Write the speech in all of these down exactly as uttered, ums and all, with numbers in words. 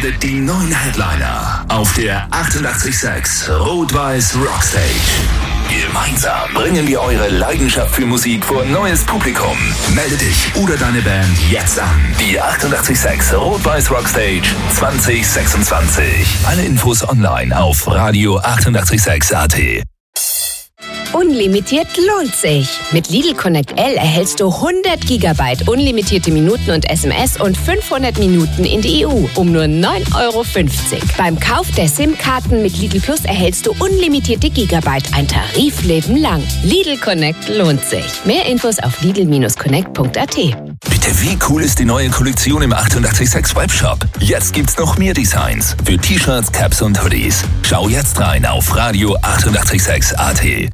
werdet die neuen Headliner auf der achtundachtzig Komma sechs Rot-Weiß Rockstage. Gemeinsam bringen wir eure Leidenschaft für Musik vor neues Publikum. Melde dich oder deine Band jetzt an. Die achtundachtzig Komma sechs Rot-Weiß Rockstage zwanzig sechsundzwanzig. Alle Infos online auf Radio achtundachtzig Komma sechs A T. Unlimitiert lohnt sich. Mit Lidl Connect L erhältst du hundert Gigabyte unlimitierte Minuten und S M S und fünfhundert Minuten in die E U um nur neun Euro fünfzig. Beim Kauf der SIM-Karten mit Lidl Plus erhältst du unlimitierte Gigabyte, ein Tarifleben lang. Lidl Connect lohnt sich. Mehr Infos auf lidl connect punkt a t. Bitte, wie cool ist die neue Kollektion im achtundachtzig Komma sechs Webshop? Jetzt gibt's noch mehr Designs für T-Shirts, Caps und Hoodies. Schau jetzt rein auf Radio achtundachtzig Komma sechs A T.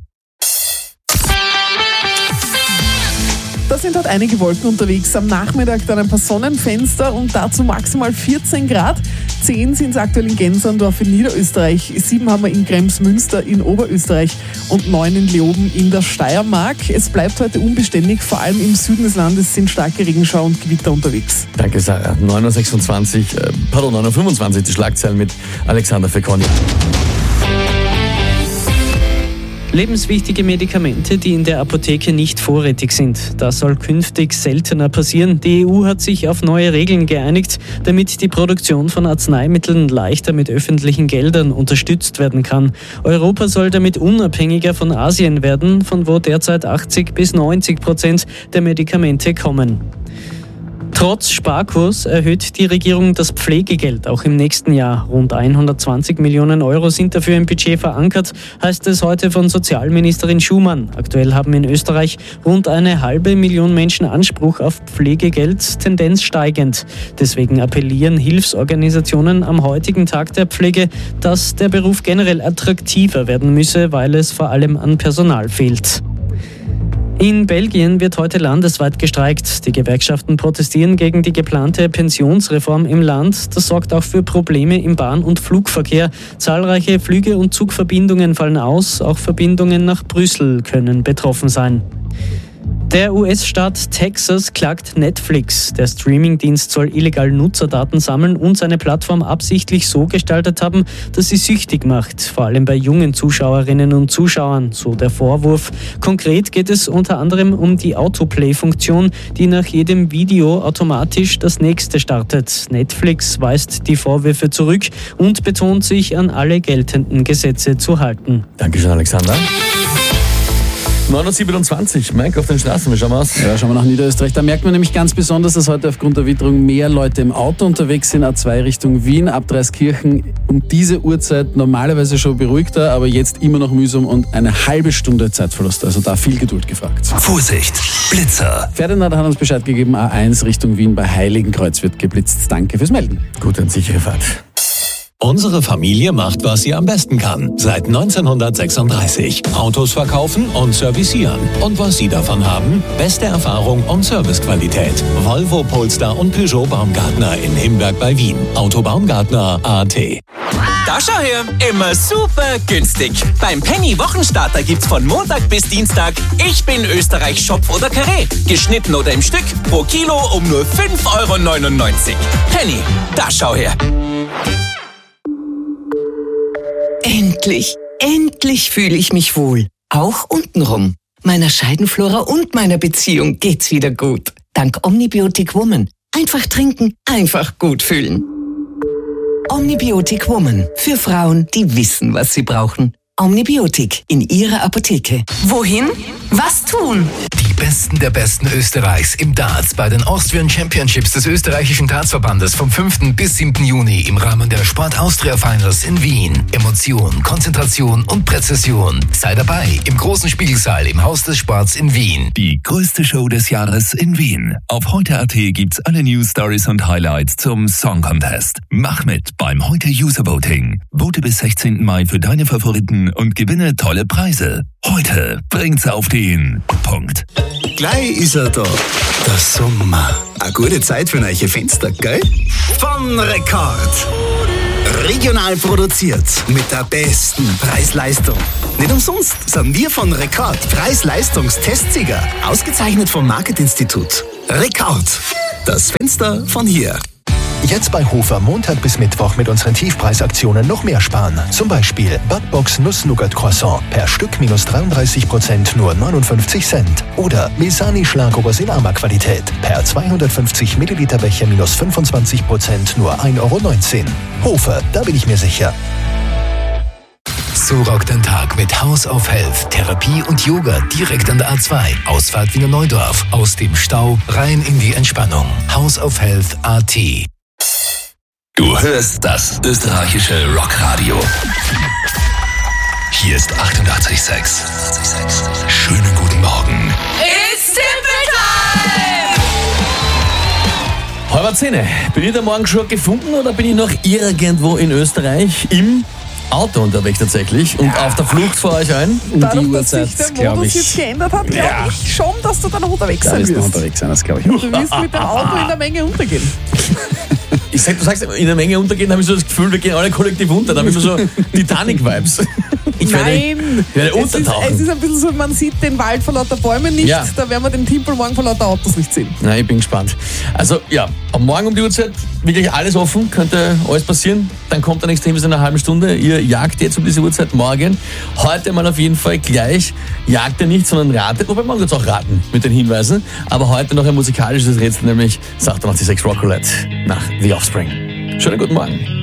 Da sind halt einige Wolken unterwegs. Am Nachmittag dann ein paar Sonnenfenster und dazu maximal vierzehn Grad. zehn sind es aktuell in Gensandorf in Niederösterreich, sieben haben wir in Kremsmünster in Oberösterreich und neun in Leoben in der Steiermark. Es bleibt heute unbeständig, vor allem im Süden des Landes sind starke Regenschauer und Gewitter unterwegs. Danke, Sarah. neun Uhr sechsundzwanzig, äh, pardon, neun Uhr fünfundzwanzig, die Schlagzeilen mit Alexander Fecconi. Lebenswichtige Medikamente, die in der Apotheke nicht vorrätig sind. Das soll künftig seltener passieren. Die E U hat sich auf neue Regeln geeinigt, damit die Produktion von Arzneimitteln leichter mit öffentlichen Geldern unterstützt werden kann. Europa soll damit unabhängiger von Asien werden, von wo derzeit achtzig bis neunzig Prozent der Medikamente kommen. Trotz Sparkurs erhöht die Regierung das Pflegegeld auch im nächsten Jahr. Rund hundertzwanzig Millionen Euro sind dafür im Budget verankert, heißt es heute von Sozialministerin Schumann. Aktuell haben in Österreich rund eine halbe Million Menschen Anspruch auf Pflegegeld, Tendenz steigend. Deswegen appellieren Hilfsorganisationen am heutigen Tag der Pflege, dass der Beruf generell attraktiver werden müsse, weil es vor allem an Personal fehlt. In Belgien wird heute landesweit gestreikt. Die Gewerkschaften protestieren gegen die geplante Pensionsreform im Land. Das sorgt auch für Probleme im Bahn- und Flugverkehr. Zahlreiche Flüge und Zugverbindungen fallen aus. Auch Verbindungen nach Brüssel können betroffen sein. Der U S-Staat Texas klagt Netflix. Der Streamingdienst soll illegal Nutzerdaten sammeln und seine Plattform absichtlich so gestaltet haben, dass sie süchtig macht, vor allem bei jungen Zuschauerinnen und Zuschauern, so der Vorwurf. Konkret geht es unter anderem um die Autoplay-Funktion, die nach jedem Video automatisch das nächste startet. Netflix weist die Vorwürfe zurück und betont, sich an alle geltenden Gesetze zu halten. Dankeschön, Alexander. neun Uhr siebenundzwanzig, Mike auf den Straßen, wie schauen wir aus? Ja, schauen wir nach Niederösterreich. Da merkt man nämlich ganz besonders, dass heute aufgrund der Witterung mehr Leute im Auto unterwegs sind. A zwei Richtung Wien, ab Dreiskirchen um diese Uhrzeit normalerweise schon beruhigter, aber jetzt immer noch mühsam und eine halbe Stunde Zeitverlust. Also da viel Geduld gefragt. Vorsicht, Blitzer. Ferdinand hat uns Bescheid gegeben, A eins Richtung Wien bei Heiligenkreuz wird geblitzt. Danke fürs Melden. Gute und sichere Fahrt. Unsere Familie macht, was sie am besten kann. Seit neunzehnhundertsechsunddreißig. Autos verkaufen und servicieren. Und was Sie davon haben? Beste Erfahrung und Servicequalität. Volvo, Polestar und Peugeot Baumgartner in Himberg bei Wien. Auto Baumgartner A T. Da schau her, immer super günstig. Beim Penny Wochenstarter gibt's von Montag bis Dienstag Ich bin Österreich Schopf oder Karree. Geschnitten oder im Stück, pro Kilo um nur fünf Euro neunundneunzig. Penny, da schau her. Endlich, endlich fühle ich mich wohl. Auch untenrum. Meiner Scheidenflora und meiner Beziehung geht's wieder gut. Dank Omnibiotic Woman. Einfach trinken, einfach gut fühlen. Omnibiotic Woman. Für Frauen, die wissen, was sie brauchen. Omnibiotic in Ihrer Apotheke. Wohin? Was tun? Die Besten der Besten Österreichs im Darts bei den Austrian Championships des österreichischen Dartsverbandes vom fünften bis siebten Juni im Rahmen der Sport Austria Finals in Wien. Emotion, Konzentration und Präzision. Sei dabei im großen Spiegelsaal im Haus des Sports in Wien. Die größte Show des Jahres in Wien. Auf heute Punkt a t gibt's alle News, Stories und Highlights zum Song Contest. Mach mit beim Heute User Voting. Vote bis sechzehnten Mai für deine Favoriten und gewinne tolle Preise. Heute bringt's auf den Punkt. Gleich ist er da. Der Sommer. Eine gute Zeit für neue Fenster, gell? Von Rekord. Regional produziert mit der besten Preis-Leistung. Nicht umsonst sind wir von Rekord Preis-Leistungstestsieger. Ausgezeichnet vom Market-Institut. Rekord. Das Fenster von hier. Jetzt bei Hofer Montag bis Mittwoch mit unseren Tiefpreisaktionen noch mehr sparen. Zum Beispiel Budbox Nuss-Nougat Croissant per Stück minus dreiunddreißig Prozent nur neunundfünfzig Cent. Oder Mesani Schlagobers in Ama-Qualität per zweihundertfünfzig Milliliter Becher minus fünfundzwanzig Prozent nur ein Euro neunzehn. Hofer, da bin ich mir sicher. So rockt ein Tag mit House of Health, Therapie und Yoga direkt an der A zwei. Ausfahrt Wiener Neudorf. Aus dem Stau rein in die Entspannung. House of Health A T. Du hörst das österreichische Rockradio. Hier ist achtundachtzig Komma sechs. Schönen guten Morgen. It's Simple Time! Halber Zähne. Bin ich da morgen schon gefunden oder bin ich noch irgendwo in Österreich im Auto unterwegs tatsächlich und ja. auf der Flucht vor euch ein? Um Dadurch, die dass Uhrzeit, sich der Modus jetzt geändert hat, glaube Ja. ich schon, dass du dann noch unterwegs Da sein ist noch wirst. unterwegs sein, das glaube ich Du auch. wirst mit dem Auto in der Menge untergehen. Ich sag, du sagst, in der Menge untergehen, habe ich so das Gefühl, wir gehen alle kollektiv unter. Da habe ich immer so Titanic-Vibes. Ich werde, Nein, ich werde es, ist, untertauchen. es ist ein bisschen so, man sieht den Wald vor lauter Bäumen nicht, Ja. da werden wir den Timpel morgen vor lauter Autos nicht sehen. Na, ich bin gespannt. Also ja, am Morgen um die Uhrzeit wirklich alles offen, könnte alles passieren. Dann kommt der nächste Hinweis in einer halben Stunde. Ihr jagt jetzt um diese Uhrzeit morgen. Heute mal auf jeden Fall gleich. Jagt ihr nicht, sondern ratet. Wobei man jetzt auch raten mit den Hinweisen. Aber heute noch ein musikalisches Rätsel, nämlich achtundachtzig Komma sechs Rock Roulette nach The Offspring. Schönen guten Morgen.